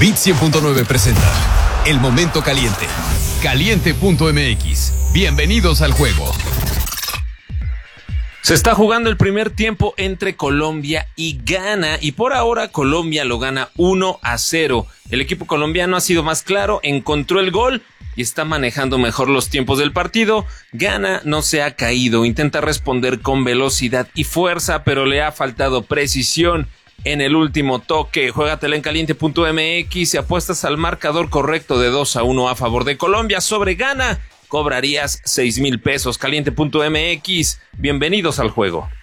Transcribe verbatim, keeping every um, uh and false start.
Bit cien punto nueve presenta El Momento Caliente. Caliente punto m x. Bienvenidos al juego. Se está jugando el primer tiempo entre Colombia y Ghana y por ahora Colombia lo gana uno a cero. El equipo colombiano ha sido más claro, encontró el gol y está manejando mejor los tiempos del partido. Ghana no se ha caído, intenta responder con velocidad y fuerza, pero le ha faltado precisión en el último toque. Juégatela en caliente punto m x y apuestas al marcador correcto de dos a uno a favor de Colombia sobre Ghana. Cobrarías seis mil pesos. Caliente punto m x. Bienvenidos al juego.